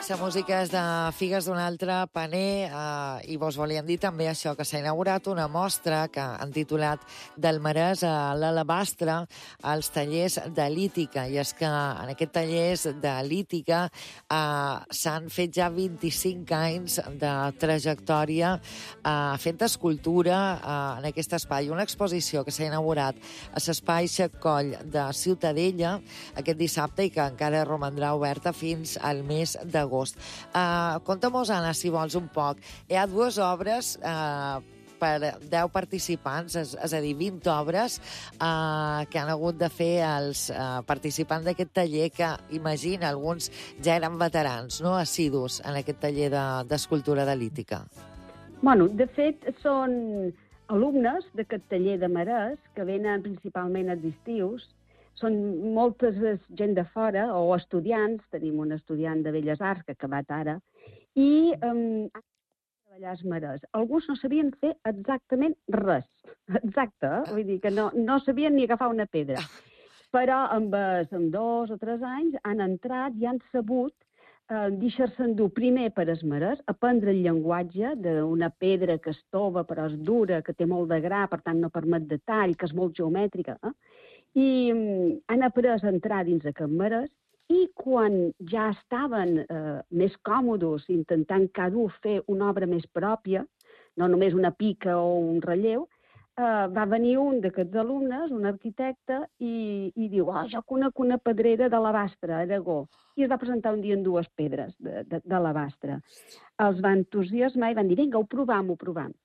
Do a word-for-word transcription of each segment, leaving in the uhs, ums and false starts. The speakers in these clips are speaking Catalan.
La música és de Figues d'un altre paner eh, i vos volíem dir també això, que s'ha inaugurat una mostra que han titulat Del Marès a l'Alabastre als tallers de lítica. I és que en aquest tallers de lítica eh, s'han fet ja vint-i-cinc anys de trajectòria eh, fent escultura eh, en aquest espai. Una exposició que s'ha inaugurat a l'Espai Xacoll de Ciutadella aquest dissabte i que encara romandrà oberta fins al mes d'agost. Uh, Conta-mos, Anna, si vols, un poc. Hi ha dues obres uh, per deu participants, és, és a dir, vint obres uh, que han hagut de fer els uh, participants d'aquest taller, que, imagina, alguns ja eren veterans, no?, assidus en aquest taller d'escultura de, de lítica. Bueno, de fet, són alumnes d'aquest taller de Marès, que venen principalment als estius. Són moltes gent de fora, o estudiants, tenim un estudiant de Belles Arts que ha acabat ara, i um, han treballat als Marès. Alguns no sabien fer exactament res, exacte, eh? Vull dir que no, no sabien ni agafar una pedra. Però amb, amb dos o tres anys han entrat i han sabut eh, deixar-se endur primer per els Marès, aprendre el llenguatge d'una pedra que es tova però és dura, que té molt de gra, per tant no permet detall, que és molt geomètrica, eh? I um, han après a entrar dins aquest Marès, i quan ja estaven eh, més còmodes intentant cada un fer una obra més pròpia, no només una pica o un relleu, eh, va venir un d'aquests alumnes, un arquitecte, i, i diu, oh, jo conec una pedrera d'alabastre, a Aragó, i es va presentar un dia en dues pedres d'alabastre. Els va entusiasmar i van dir, vinga, ho provam, ho provam.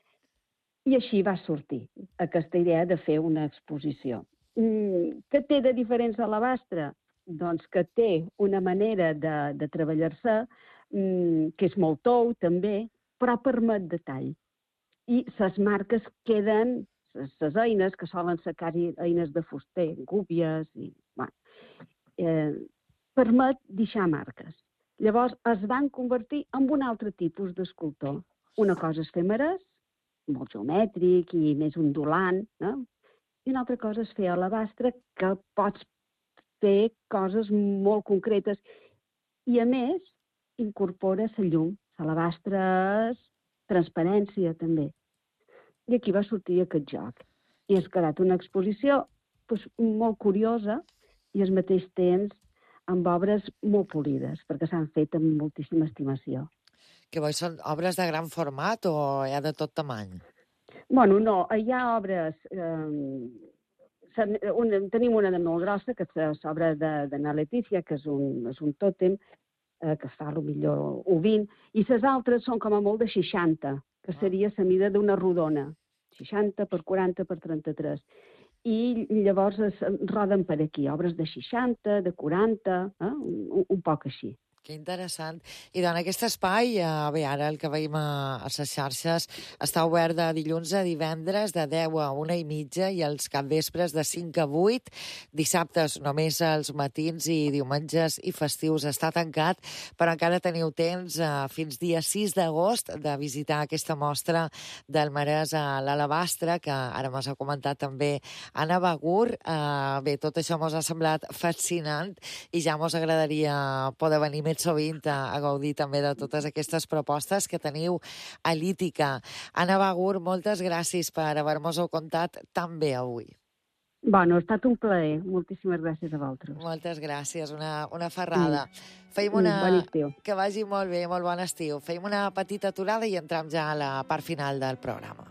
I així va sortir aquesta idea de fer una exposició. Mm, què té de diferents a l'alabastre? Doncs que té una manera de, de treballar-se mm, que és molt tou, també, però permet detall. I les marques queden, les eines, que solen ser quasi eines de fuster, gúbies, i, bueno, eh, permet deixar marques. Llavors es van convertir en un altre tipus d'escultor. Una cosa és fer marès, molt geomètric i més ondulant, no? I una altra cosa és fer alabastre, que pots fer coses molt concretes. I, a més, incorpora la llum. L'alabastre és transparència, també. I aquí va sortir aquest joc. I ha quedat una exposició doncs, molt curiosa i al mateix temps amb obres molt polides, perquè s'han fet amb moltíssima estimació. Que voi, són obres de gran format o hi ha de tot tamany? Bueno, no, hi ha obres... Eh, una, tenim una de molt grossa, que és l'obra d'Anna Letícia, que és un, és un tòtem, eh, que fa potser un vint, i les altres són com a molt de seixanta, que seria la mida d'una rodona, seixanta per quaranta per trenta-tres. I llavors es roden per aquí, obres de seixanta, de quaranta, eh? un, un poc així. Que interessant. I doncs aquest espai, eh, bé, ara el que veiem a, a les xarxes, està obert de dilluns a divendres de deu a una i mitja i els capvespres de cinc a vuit. Dissabtes només els matins i diumenges i festius està tancat, però encara teniu temps eh, fins dia sis d'agost de visitar aquesta mostra del Marès a l'Alabastre, que ara m'has comentat també Anna Bagur. Eh, bé, tot això mos ha semblat fascinant i ja mos agradaria poder venir més sovint a, a gaudir també de totes aquestes propostes que teniu a Lítica. Anna Bagur, moltes gràcies per haver-nos-ho contat tan bé avui. Bueno, ha estat un plaer. Moltíssimes gràcies a vosaltres. Moltes gràcies, una, una ferrada. Mm. Feim una... Bon estiu. Que vagi molt bé, molt bon estiu. Feim una petita aturada i entrem ja a la part final del programa.